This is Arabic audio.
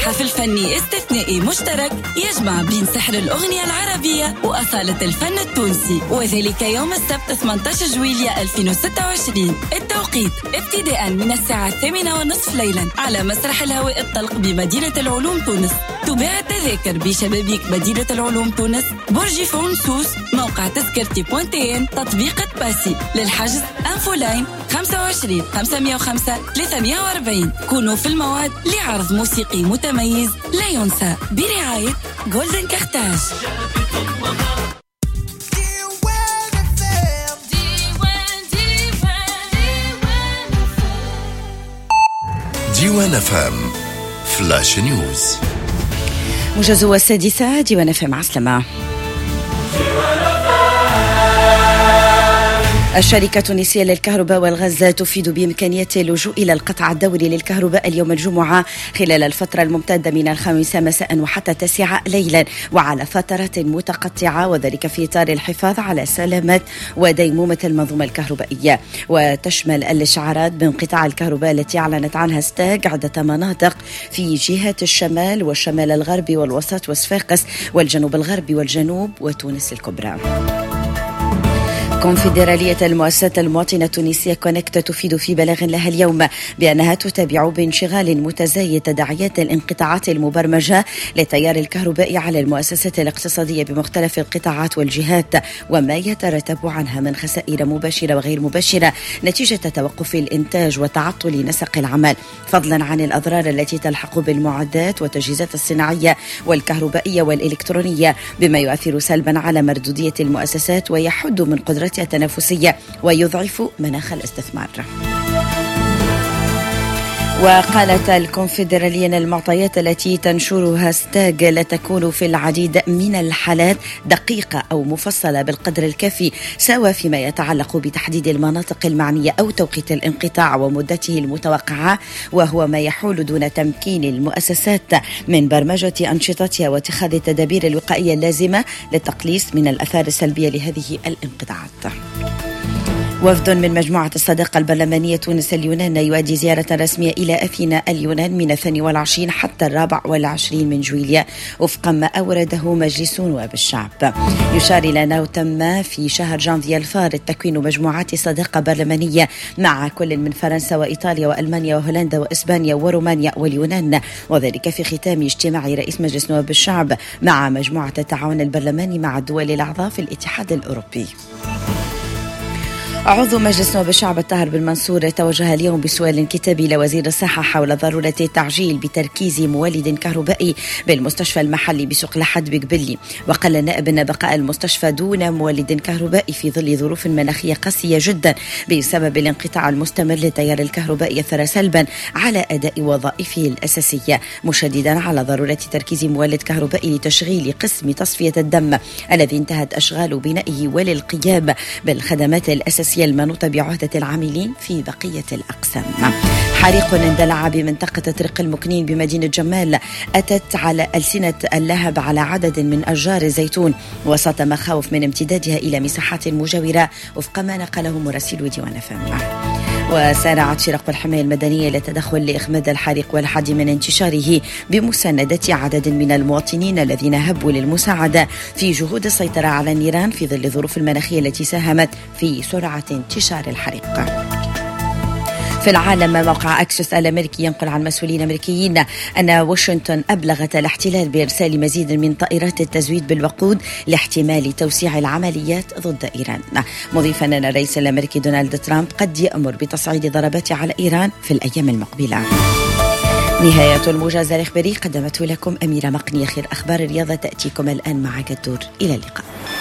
حفل فني استثنائي مشترك يجمع بين سحر الأغنية العربية وأصالة الفن التونسي، وذلك يوم السبت 18 جويلية 2026. التوقيت ابتداء من الساعة 8:30 ليلا على مسرح الهواء الطلق بمدينة العلوم تونس. تباع التذاكر بشبابيك مدينة العلوم تونس، برج فونسوس، موقع تذكرتي .tn، تطبيق باسي. للحجز أنفولاين 25 505 340. كونوا في الموعد لعرض موسيقي متميز لا ينسى برعاية جولدن كارتاج. ديوان فام فلاش نيوز. موجز 6 ديوان فام عسلامة. الشركة التونسية للكهرباء والغاز تفيد بإمكانية اللجوء إلى القطع الدوري للكهرباء اليوم الجمعة خلال الفترة الممتدة من 5 مساء وحتى 9 ليلا وعلى فترات متقطعة، وذلك في إطار الحفاظ على سلامة وديمومة المنظومة الكهربائية. وتشمل الإشعارات بانقطاع الكهرباء التي أعلنت عنها ستاغ عدة مناطق في جهات الشمال والشمال الغربي والوسط وصفاقس والجنوب الغربي والجنوب وتونس الكبرى. كونفدرالية المؤسسات المواطنة التونسية كونكت تفيد في بلاغ لها اليوم بأنها تتابع بانشغال متزايد تداعيات الانقطاعات المبرمجة للتيار الكهربائي على المؤسسات الاقتصادية بمختلف القطاعات والجهات وما يترتب عنها من خسائر مباشرة وغير مباشرة نتيجة توقف الإنتاج وتعطل نسق العمل، فضلا عن الأضرار التي تلحق بالمعدات والتجهيزات الصناعية والكهربائية والإلكترونية، بما يؤثر سلبا على مردودية المؤسسات ويحد من قدرتها التنافسية ويضعف مناخ الاستثمار. وقالت الكونفدرالية أن المعطيات التي تنشرها ستاغ لا تكون في العديد من الحالات دقيقة أو مفصلة بالقدر الكافي، سواء فيما يتعلق بتحديد المناطق المعنية أو توقيت الانقطاع ومدته المتوقعة، وهو ما يحول دون تمكين المؤسسات من برمجة أنشطتها واتخاذ التدابير الوقائية اللازمة للتقليص من الآثار السلبية لهذه الانقطاعات. وفد من مجموعة الصداقة البرلمانية تونس اليونان يؤدي زيارة رسمية إلى أثينا اليونان من 22 حتى 24 من جويلية وفق ما أورده مجلس نواب الشعب. يشار إلى أنه تم في شهر جانفي الفارط تكوين مجموعات صداقة برلمانية مع كل من فرنسا وإيطاليا وألمانيا وهولندا وإسبانيا ورومانيا واليونان، وذلك في ختام اجتماع رئيس مجلس نواب الشعب مع مجموعة التعاون البرلماني مع الدول الأعضاء في الاتحاد الأوروبي. عضو مجلس نواب الشعب الطاهر بالمنصور توجه اليوم بسؤال كتابي لوزير الصحة حول ضرورة التعجيل بتركيز مولد كهربائي بالمستشفى المحلي بسوق لحد بقبلي. وقال النائب أن بقاء المستشفى دون مولد كهربائي في ظل ظروف مناخية قاسية جدا بسبب الانقطاع المستمر للتيار الكهربائي أثر سلبا على أداء وظائفه الأساسية، مشددا على ضرورة تركيز مولد كهربائي لتشغيل قسم تصفية الدم الذي انتهت أشغال بنائه وللقيام بالخدمات الأساسية المنوطة بعهدة العاملين في بقية الأقسام. حريق اندلع بمنطقة طريق المكنين بمدينة جمال أتت على ألسنة اللهب على عدد من أشجار الزيتون وسط مخاوف من امتدادها إلى مساحات مجاورة وفق ما نقله مراسل ديوان فام. وسارعت فرق الحماية المدنية للتدخل لإخماد الحريق والحد من انتشاره بمساندة عدد من المواطنين الذين هبوا للمساعدة في جهود السيطرة على النيران في ظل الظروف المناخية التي ساهمت في سرعة انتشار الحريق. في العالم، موقع أكسوس الأمريكي ينقل عن مسؤولين أمريكيين أن واشنطن أبلغت الاحتلال بإرسال مزيد من طائرات التزويد بالوقود لاحتمال توسيع العمليات ضد إيران، مضيفا أن الرئيس الأمريكي دونالد ترامب قد يأمر بتصعيد ضربات على إيران في الأيام المقبلة. نهاية الموجز الإخباري قدمته لكم أميرة مقني. خير أخبار الرياضة تأتيكم الآن مع قدور. إلى اللقاء.